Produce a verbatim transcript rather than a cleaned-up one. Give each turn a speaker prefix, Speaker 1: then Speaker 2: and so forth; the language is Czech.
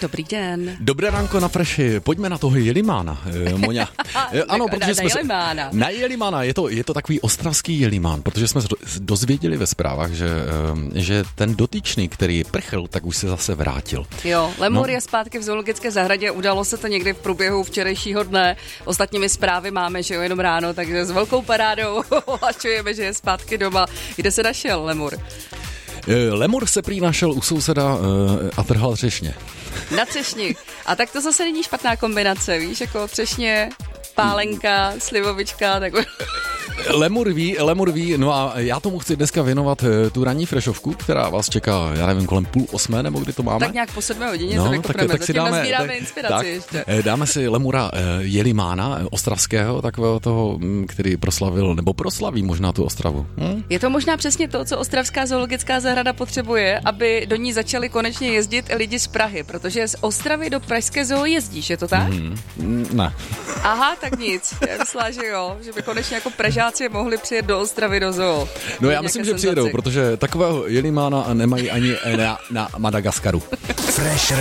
Speaker 1: Dobrý den.
Speaker 2: Dobré ránko na Freši. Pojďme na toho Jelimána, Moňa. Ano, protože jsme
Speaker 1: na Jelimána.
Speaker 2: Na Jelimána. Je to, je to takový ostravský Jelimán, protože jsme dozvěděli ve zprávách, že, že ten dotyčný, který prchl, tak už se zase vrátil.
Speaker 1: Jo, lemur
Speaker 2: no.
Speaker 1: je zpátky v zoologické zahradě, udalo se to někdy v průběhu včerejšího dne. Ostatními zprávy máme, že jo, jenom ráno, takže s velkou parádou ohlašujeme, že je zpátky doma. Kde se našel lemur?
Speaker 2: Lemur se prý našel u souseda a trhal třešně.
Speaker 1: Na třešni. A tak to zase není špatná kombinace, víš, jako třešně, pálenka, slivovička, tak...
Speaker 2: Lemur ví, lemur ví, no a já tomu chci dneska věnovat tu ranní freshovku, která vás čeká, já nevím, kolem půl osmé, nebo kdy to máme?
Speaker 1: Tak nějak po sedmé hodině
Speaker 2: no,
Speaker 1: to
Speaker 2: tak,
Speaker 1: vykopneme,
Speaker 2: tak si dáme,
Speaker 1: nazbíráme
Speaker 2: tak,
Speaker 1: inspiraci
Speaker 2: tak,
Speaker 1: ještě.
Speaker 2: Dáme si lemura Jelimána, ostravského, takového toho, který proslavil, nebo proslaví možná tu Ostravu. Hm?
Speaker 1: Je to možná přesně to, co Ostravská zoologická zahrada potřebuje, aby do ní začali konečně jezdit lidi z Prahy, protože z Ostravy do pražské zoo jezdíš, je to tak?
Speaker 2: Mm, ne.
Speaker 1: Aha, tak nic. Já myslela, že jo, že by konečně jako Pražáci mohli přijet do Ostravy do zoo.
Speaker 2: No já myslím, že přijedou, protože takového Jelimána nemají ani na, na Madagaskaru.
Speaker 3: Fresh